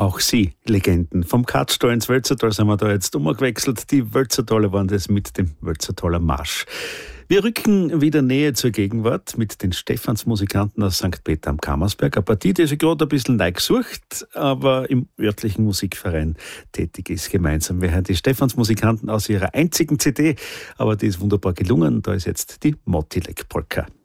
auch Sie, Legenden. Vom Katztal ins Wölzertal sind wir da jetzt umgewechselt. Die Wölzertaler waren das mit dem Wölzertaler Marsch. Wir rücken wieder näher zur Gegenwart mit den Stephansmusikanten aus St. Peter am Kammersberg. Eine Partie, die sich gerade ein bisschen neu gesucht, aber im örtlichen Musikverein tätig ist gemeinsam. Wir hören die Stephansmusikanten aus ihrer einzigen CD, aber die ist wunderbar gelungen. Da ist jetzt die Motilek Polka.